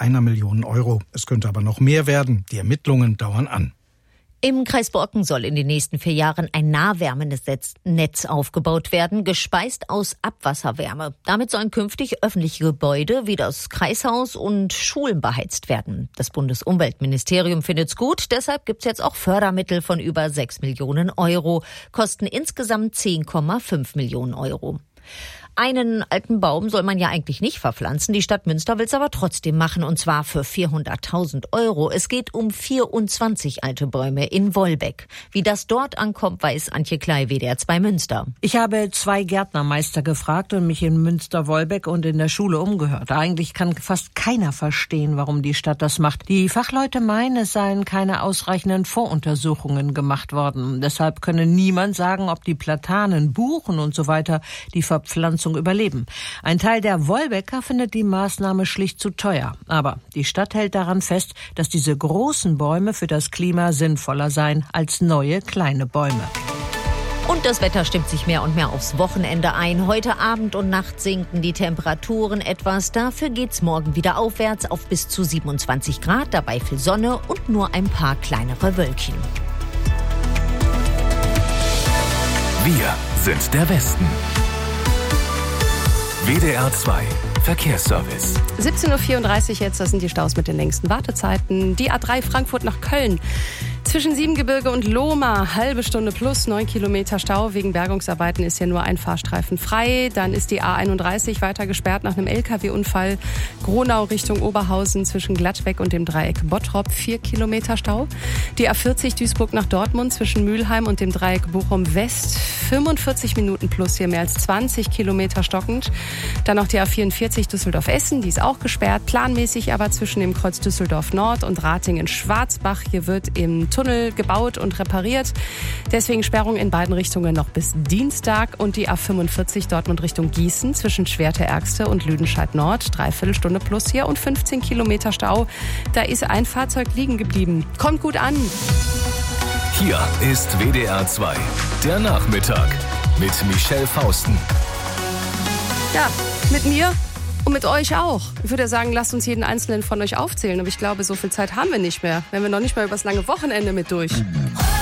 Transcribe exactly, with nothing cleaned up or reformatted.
einer Million Euro. Es könnte aber noch mehr werden. Die Ermittlungen dauern an. Im Kreis Borken soll in den nächsten vier Jahren ein Nahwärmenetz aufgebaut werden, gespeist aus Abwasserwärme. Damit sollen künftig öffentliche Gebäude wie das Kreishaus und Schulen beheizt werden. Das Bundesumweltministerium findet's gut, deshalb gibt's jetzt auch Fördermittel von über sechs Millionen Euro, kosten insgesamt zehn Komma fünf Millionen Euro. Einen alten Baum soll man ja eigentlich nicht verpflanzen. Die Stadt Münster will es aber trotzdem machen, und zwar für vierhunderttausend Euro. Es geht um vierundzwanzig alte Bäume in Wolbeck. Wie das dort ankommt, weiß Antje Klei, W D R zwei Münster. Ich habe zwei Gärtnermeister gefragt und mich in Münster-Wolbeck und in der Schule umgehört. Eigentlich kann fast keiner verstehen, warum die Stadt das macht. Die Fachleute meinen, es seien keine ausreichenden Voruntersuchungen gemacht worden. Deshalb könne niemand sagen, ob die Platanen, Buchen und so weiter die Verpflanzung überleben. Ein Teil der Wolbecker findet die Maßnahme schlicht zu teuer. Aber die Stadt hält daran fest, dass diese großen Bäume für das Klima sinnvoller seien als neue kleine Bäume. Und das Wetter stimmt sich mehr und mehr aufs Wochenende ein. Heute Abend und Nacht sinken die Temperaturen etwas. Dafür geht's morgen wieder aufwärts auf bis zu siebenundzwanzig Grad. Dabei viel Sonne und nur ein paar kleinere Wölkchen. Wir sind der Westen. W D R zwei Verkehrsservice. siebzehn Uhr vierunddreißig jetzt, das sind die Staus mit den längsten Wartezeiten. Die A drei Frankfurt nach Köln. Zwischen Siebengebirge und Lohmar, halbe Stunde plus, neun Kilometer Stau. Wegen Bergungsarbeiten ist hier nur ein Fahrstreifen frei. Dann ist die A einunddreißig weiter gesperrt nach einem L K W-Unfall. Gronau Richtung Oberhausen zwischen Gladbeck und dem Dreieck Bottrop, vier Kilometer Stau. Die A vierzig Duisburg nach Dortmund zwischen Mülheim und dem Dreieck Bochum West, fünfundvierzig Minuten plus, hier mehr als zwanzig Kilometer stockend. Dann noch die A vierundvierzig Düsseldorf-Essen, die ist auch gesperrt, planmäßig aber zwischen dem Kreuz Düsseldorf Nord und Ratingen-Schwarzbach. Hier wird im Tunnel gebaut und repariert. Deswegen Sperrung in beiden Richtungen noch bis Dienstag. Und die A fünfundvierzig Dortmund Richtung Gießen zwischen Schwerte-Ergste und Lüdenscheid Nord. Dreiviertel Stunde plus hier und fünfzehn Kilometer Stau. Da ist ein Fahrzeug liegen geblieben. Kommt gut an. Hier ist W D R zwei, der Nachmittag mit Michelle Fausten. Ja, mit mir und mit euch auch. Ich würde sagen, lasst uns jeden einzelnen von euch aufzählen. Aber ich glaube, so viel Zeit haben wir nicht mehr. Wenn wir noch nicht mal übers lange Wochenende mit durch.